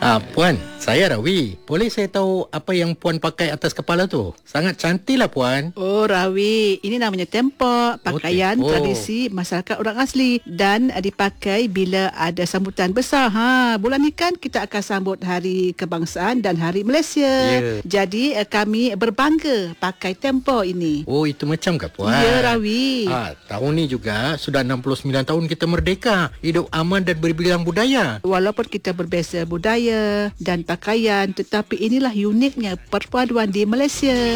Puan, saya Rawi. Boleh saya tahu apa yang Puan pakai atas kepala tu? Sangat cantik lah, Puan. Oh, Rawi, ini namanya tempok, pakaian tempo. tradisi masyarakat orang asli dan dipakai bila ada sambutan besar. Bulan ni kan kita akan sambut Hari Kebangsaan dan Hari Malaysia. Ya. Jadi kami berbangga pakai tempok ini. Oh, itu macam ke, Puan? Ya, Rawi. Tahun ni juga sudah 69 tahun kita merdeka. Hidup aman dan berbilang budaya. Walaupun kita berbeza budaya dan pakaian, tetapi inilah uniknya perpaduan di Malaysia.